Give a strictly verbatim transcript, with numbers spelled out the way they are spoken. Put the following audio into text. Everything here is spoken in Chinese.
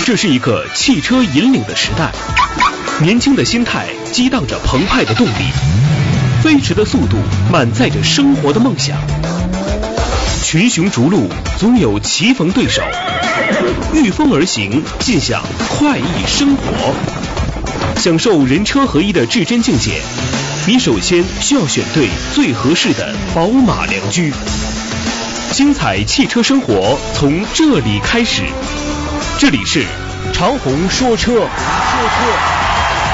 这是一个汽车引领的时代，年轻的心态激荡着澎湃的动力，飞驰的速度满载着生活的梦想。群雄逐鹿，总有棋逢对手，御风而行，尽享快意生活。享受人车合一的至臻境界，你首先需要选对最合适的宝马良驹。精彩汽车生活从这里开始，这里是长虹说车。说车。